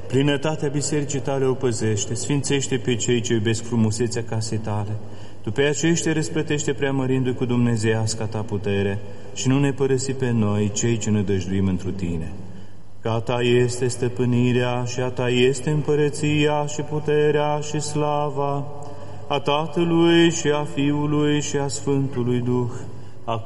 Plinătatea bisericii tale o păzește, sfințește pe cei ce iubesc frumusețea casei tale. După aceștia răsplătește preamărindu-i cu dumnezeiasca ta putere și nu ne părăsi pe noi, cei ce ne dăjduim întru tine. Că a ta este stăpânirea și a ta este împărăția și puterea și slava a Tatălui și a Fiului și a Sfântului Duh,